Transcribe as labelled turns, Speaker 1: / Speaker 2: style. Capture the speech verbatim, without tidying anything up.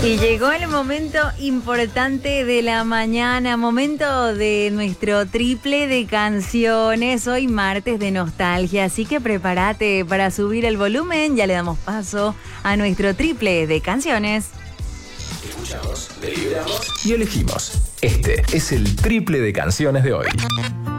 Speaker 1: Y llegó el momento importante de la mañana, momento de nuestro triple de canciones. Hoy martes de nostalgia, así que prepárate para subir el volumen. Ya le damos paso a nuestro triple de canciones.
Speaker 2: Escuchamos, deliberamos y elegimos. Este es el triple de canciones de hoy.